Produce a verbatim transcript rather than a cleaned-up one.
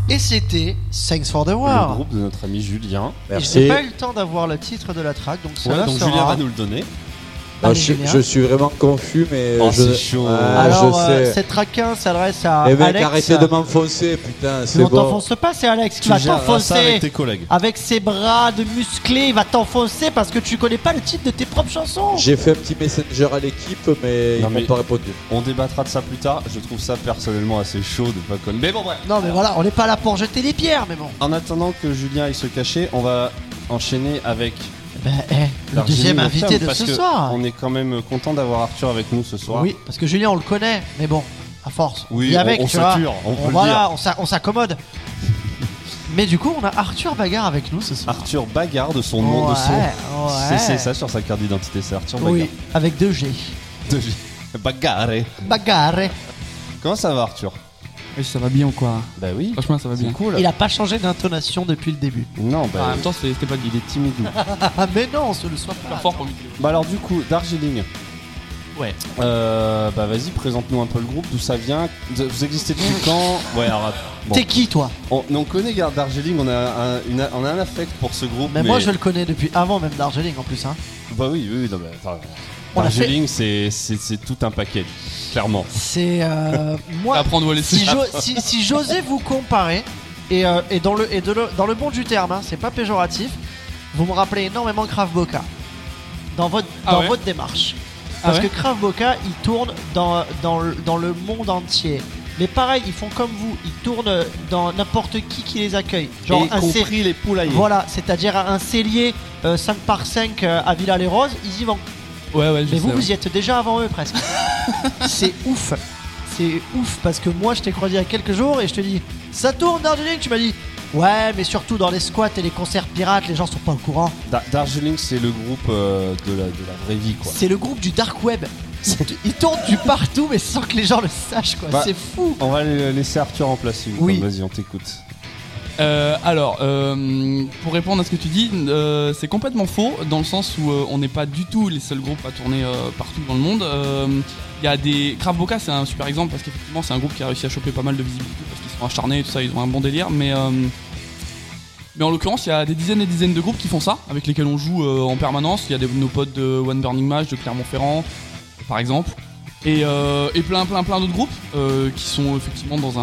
Et c'était Thanks for the Le War. groupe de notre ami Julien. Et je n'ai pas eu le temps d'avoir le titre de la track, donc ça Ouais, là donc sera... Julien va nous le donner. Ah, je, je suis vraiment confus, mais oh, je, c'est chaud. Ah, Alors, je euh, sais. cette track quinze s'adresse à Les mecs, Alex. arrêtez de m'enfoncer, putain, c'est Mais on bon. t'enfonce pas, c'est Alex qui Tu va géreras ça t'enfoncer avec tes collègues. avec ses bras de musclés. Il va t'enfoncer parce que tu connais pas le titre de tes propres chansons. J'ai fait un petit messenger à l'équipe, mais Non, ils mais- m'ont pas répondu. On débattra de ça plus tard. Je trouve ça personnellement assez chaud de pas connaître. Mais bon, bref. Non, mais voilà, on n'est pas là pour jeter des pierres, mais bon. En attendant que Julien aille se cacher, on va enchaîner avec Ben, eh, le Darjeeling deuxième au invité Cam, de parce ce que soir. On est quand même content d'avoir Arthur avec nous ce soir. Oui, parce que Julien, on le connaît, mais bon, à force. Oui, vit on- avec, on tu vois. sature, on peut le voilà, dire. on s'a- on s'accommode. Mais du coup, on a Arthur Bagarre avec nous ce soir. Arthur Bagarre de son nom de son. Ouais, C'est- C'est ouais. ça sur sa carte d'identité, c'est Arthur Bagarre. Oui, avec deux G. De G. Bagarre. Bagarre. Comment ça va Arthur? Oui, ça va bien quoi. Bah oui. Franchement, ça va bien. C'est cool. Il a pas changé d'intonation depuis le début. Non, bah. En même temps, c'était pas il est timide. Ah, mais non, ce le soit pas. super fort pour lui. Bah alors du coup, Darjeeling. Ouais. Euh, bah vas-y, présente-nous un peu le groupe, d'où ça vient. Vous existez depuis quand? Ouais, alors. Bon. T'es qui, toi? On, on connaît Gar- Darjeeling, on a, un, une- on a un affect pour ce groupe. Mais, moi, je le connais depuis avant même Darjeeling en plus. Hein. Bah oui, oui, oui, non, mais attends. On a Darjeeling, c'est, c'est, c'est tout un paquet, clairement. C'est euh, moi. Apprendre ou à laisser. Si, j'o- si, si j'osais vous comparer, et, euh, et, dans, le, et de le, dans le bon du terme, hein, c'est pas péjoratif, vous me rappelez énormément Krav Boka dans votre, Ah dans ouais votre démarche. Ah Parce ouais que Krav Boka, ils tournent dans, dans, le- dans le monde entier. Mais pareil, ils font comme vous, ils tournent dans n'importe qui qui les accueille. Genre Et un cé- compris les poulaillers. Voilà, c'est-à-dire un cellier euh, cinq par cinq euh, à Villa-les-Roses, ils y vont. Ouais, ouais, je Mais sais, vous, ouais. vous y êtes déjà avant eux presque. C'est ouf. C'est ouf parce que moi je t'ai croisé il y a quelques jours et je te dis ça tourne Darjeeling, tu m'as dit ouais mais surtout dans les squats et les concerts pirates les gens sont pas au courant. Da- Darjeeling, c'est le groupe euh, de, la, de la vraie vie, quoi. C'est le groupe du dark web. Ils, ils tournent du partout mais sans que les gens le sachent quoi. Bah, C'est fou. On va le- laisser Arthur en place. une Oui. fois. Vas-y, on t'écoute. Euh, alors, euh, pour répondre à ce que tu dis, euh, c'est complètement faux dans le sens où euh, on n'est pas du tout les seuls groupes à tourner euh, partout dans le monde. Il y a des Krav Boka, c'est un super exemple parce qu'effectivement c'est un groupe qui a réussi à choper pas mal de visibilité parce qu'ils sont acharnés et tout ça, ils ont un bon délire. Mais euh, mais en l'occurrence, il y a des dizaines et dizaines de groupes qui font ça, avec lesquels on joue euh, en permanence. Il y a des, nos potes de One Burning Match, de Clermont-Ferrand, par exemple, et, euh, et plein plein plein d'autres groupes euh, qui sont effectivement dans un